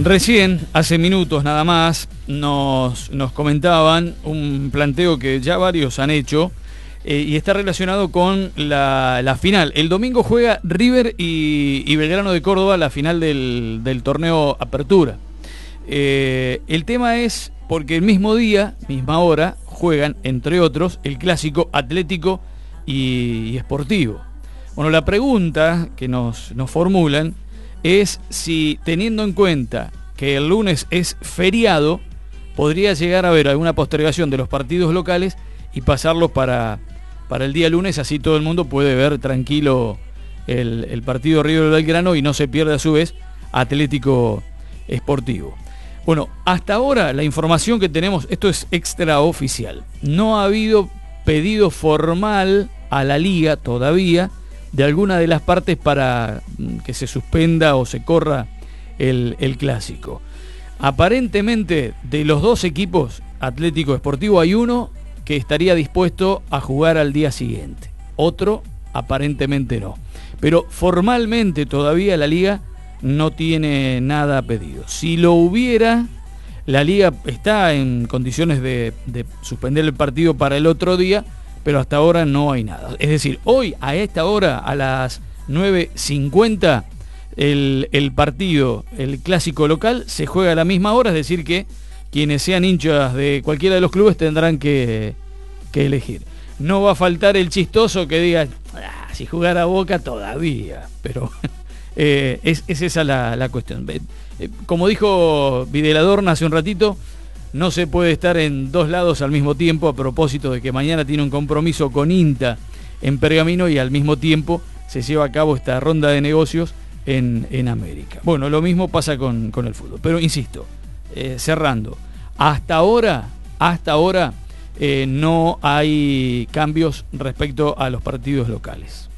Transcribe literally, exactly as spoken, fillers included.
Recién, hace minutos nada más, nos, nos comentaban un planteo que ya varios han hecho eh, y está relacionado con la, la final. El domingo juega River y, y Belgrano de Córdoba la final del, del torneo Apertura. Eh, el tema es porque el mismo día, misma hora, juegan, entre otros, el clásico Atlético y, y Sportivo. Bueno, la pregunta que nos, nos formulan es si, teniendo en cuenta que el lunes es feriado, podría llegar a haber alguna postergación de los partidos locales y pasarlos para, para el día lunes, así todo el mundo puede ver tranquilo el, el partido River Belgrano y no se pierde a su vez Atlético Sportivo. Bueno, hasta ahora la información que tenemos, esto es extraoficial, no ha habido pedido formal a la liga todavía de alguna de las partes para que se suspenda o se corra el, el clásico. Aparentemente, de los dos equipos, Atlético Sportivo, hay uno que estaría dispuesto a jugar al día siguiente. Otro, aparentemente no. Pero formalmente todavía la liga no tiene nada pedido. Si lo hubiera, la liga está en condiciones de, de suspender el partido para el otro día, pero hasta ahora no hay nada. Es decir, hoy a esta hora, a las nueve cincuenta, el, el partido, el clásico local, se juega a la misma hora, es decir que quienes sean hinchas de cualquiera de los clubes tendrán que, que elegir. No va a faltar el chistoso que diga, ah, si jugara Boca todavía, pero eh, es, es esa la, la cuestión. Eh, como dijo Videlador hace un ratito, no se puede estar en dos lados al mismo tiempo, a propósito de que mañana tiene un compromiso con INTA en Pergamino y al mismo tiempo se lleva a cabo esta ronda de negocios en, en América. Bueno, lo mismo pasa con, con el fútbol. Pero insisto, eh, cerrando, hasta ahora, hasta ahora eh, no hay cambios respecto a los partidos locales.